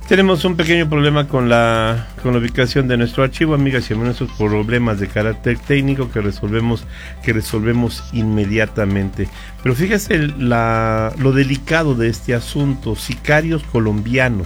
Tenemos un pequeño problema con la ubicación de nuestro archivo, amigas y amigos, esos problemas de carácter técnico que resolvemos inmediatamente. Pero fíjese lo delicado de este asunto. Sicarios colombianos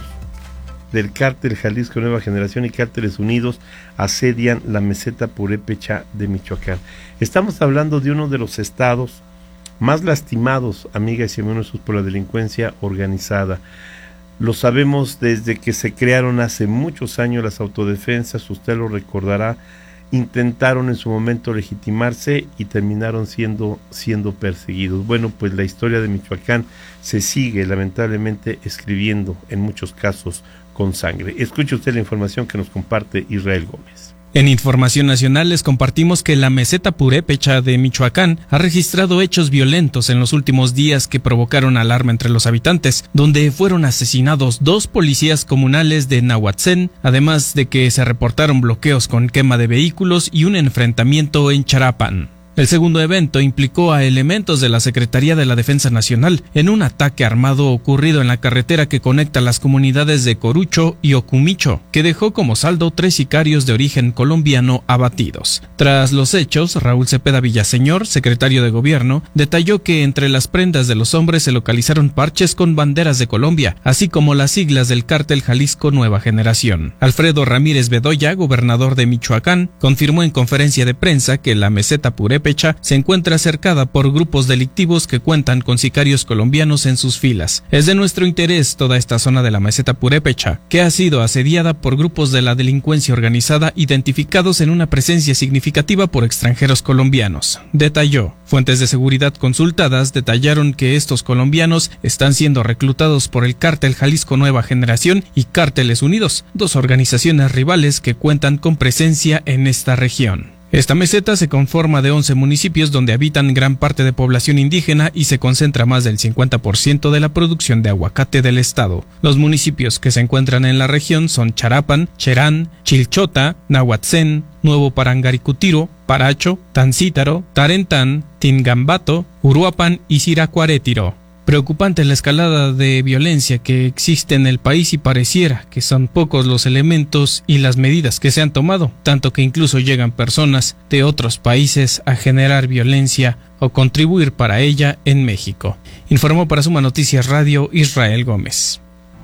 del cártel Jalisco Nueva Generación y Cárteles Unidos asedian la meseta purépecha de Michoacán. Estamos hablando de uno de los estados más lastimados, amigas y amigos, por la delincuencia organizada. Lo sabemos desde que se crearon hace muchos años las autodefensas, usted lo recordará, intentaron en su momento legitimarse y terminaron siendo perseguidos. Bueno, pues la historia de Michoacán se sigue lamentablemente escribiendo en muchos casos con sangre. Escuche usted la información que nos comparte Israel Gómez. En Información Nacional les compartimos que la meseta purépecha de Michoacán ha registrado hechos violentos en los últimos días que provocaron alarma entre los habitantes, donde fueron asesinados 2 policías comunales de Nahuatzén, además de que se reportaron bloqueos con quema de vehículos y un enfrentamiento en Charapan. El segundo evento implicó a elementos de la Secretaría de la Defensa Nacional en un ataque armado ocurrido en la carretera que conecta las comunidades de Corucho y Ocumicho, que dejó como saldo 3 sicarios de origen colombiano abatidos. Tras los hechos, Raúl Cepeda Villaseñor, secretario de Gobierno, detalló que entre las prendas de los hombres se localizaron parches con banderas de Colombia, así como las siglas del cártel Jalisco Nueva Generación. Alfredo Ramírez Bedoya, gobernador de Michoacán, confirmó en conferencia de prensa que la meseta purépecha se encuentra cercada por grupos delictivos que cuentan con sicarios colombianos en sus filas. Es de nuestro interés toda esta zona de la meseta purépecha, que ha sido asediada por grupos de la delincuencia organizada identificados en una presencia significativa por extranjeros colombianos, detalló. Fuentes de seguridad consultadas detallaron que estos colombianos están siendo reclutados por el cártel Jalisco Nueva Generación y Cárteles Unidos, 2 organizaciones rivales que cuentan con presencia en esta región. Esta meseta se conforma de 11 municipios donde habitan gran parte de población indígena y se concentra más del 50% de la producción de aguacate del estado. Los municipios que se encuentran en la región son Charapan, Cherán, Chilchota, Nahuatzén, Nuevo Parangaricutiro, Paracho, Tancítaro, Tarentán, Tingambato, Uruapan y Siracuarétiro. Preocupante la escalada de violencia que existe en el país y pareciera que son pocos los elementos y las medidas que se han tomado, tanto que incluso llegan personas de otros países a generar violencia o contribuir para ella en México. Informó para Suma Noticias Radio Israel Gómez.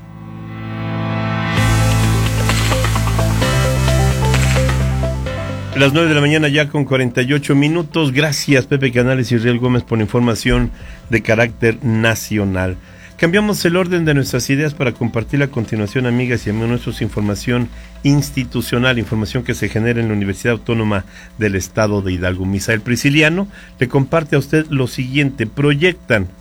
Las 9 de la mañana ya con 48 minutos. Gracias Pepe Canales y Israel Gómez por la información de carácter nacional. Cambiamos el orden de nuestras ideas para compartir a continuación, amigas y amigos nuestros, información institucional, información que se genera en la Universidad Autónoma del Estado de Hidalgo. Misael Prisciliano le comparte a usted lo siguiente: proyectan